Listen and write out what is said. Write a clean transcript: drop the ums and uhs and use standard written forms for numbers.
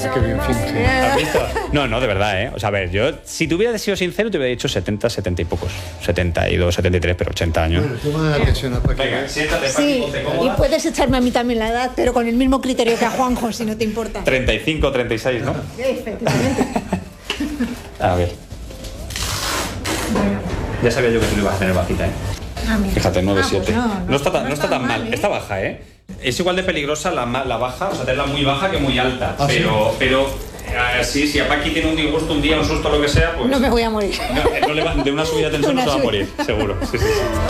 Qué bien, fin. ¿Has visto? No, de verdad, ¿eh? O sea, a ver, yo, si te hubiera sido sincero, te hubiera dicho 70, 70 y pocos. 72, 73, pero 80 años. Bueno, toma la atención a Paqui. Venga, siéntate, Paqui, Sí, ponte y cómoda. puedes echarme a mí también la edad, pero con el mismo criterio que a Juanjo, si no te importa. 35, 36, ¿no? Efectivamente. A ver. Ya sabía yo que tú lo ibas a tener bajita, ¿eh? Ah, mira. Fíjate, 9, Ah, pues 7. no está tan mal. ¿eh? Está baja, ¿eh? Es igual de peligrosa la baja, o sea, tenerla muy baja que muy alta. ¿Ah, sí? Pero sí, si a Paqui tiene un disgusto un día, un susto, lo que sea, pues... No me voy a morir. No le va- de una subida de tensión no Una se va a subida. morir, seguro. Sí.